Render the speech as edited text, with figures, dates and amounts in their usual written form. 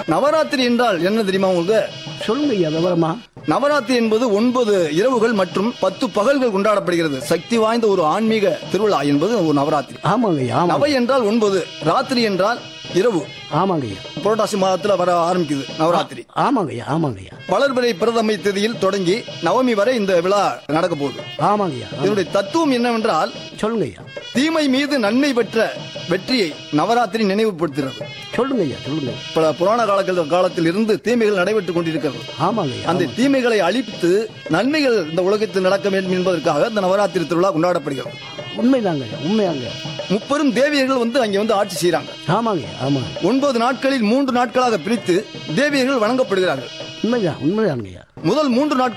நவராத்திரி என்றால் என்ன தெரியுமா உங்களுக்கு? சொல்லுங்க ஐயா விவரமா. நவராத்திரி என்பது 9 இரவுகள் மற்றும் 10 பகல்கள் கொண்டாடப்படுகிறது. சக்தி வாய்ந்த ஒரு ஆன்மீக திருவிழா என்பது ஒரு நவராத்திரி. ஆமாங்க ஐயா. நவ என்றால் 9, ராத்திரி என்றால் இரவு. ஆமாங்க ஐயா. புரட்டாசி மாதத்துல வர ஆரம்பிக்குது நவராத்திரி. ஆமாங்க ஐயா. ஆமாங்க ஐயா. வளர்பிறை பிரதமை தேதியில் தொடங்கி நவமி வரை இந்த விழா நடக்க போகுது. ஆமாங்க ஐயா. இதனுடைய தத்துவம் என்னவென்றால், சொல்லுங்க ஐயா. தீமை மீது நன்மை பெற்ற வெற்றியை நவராத்திரி நினைவுபடுத்துகிறது. சொல்லுங்க ஐயா. சொல்லுங்க. பல புராண காலத்தில் இருந்து தீமைகள் நடைபெற்றுக் கொண்டிருக்கிறது. ஆமாங்க ஐயா. அந்த தீமைகளை அழித்து நன்மைகள் இந்த உலகத்தில் நடக்க வேண்டும் என்பதற்காக இந்த நவராத்திரி திருவிழா கொண்டாடப்படுகிறது. உண்மைதாங்க ஐயா. உண்மையாங்க. 30 தேவியர்கள் அங்கே ஆட்சி செய்யறாங்க. ஆமாங்க. ஆமாங்க. 9 நாட்களில் 3 நாட்களாக பிரித்து தேவியர்கள் வணங்கப்படுகிறார்கள். உண்மைதான். உண்மைதாங்க ஐயா. முதல் 3 நாட்கள்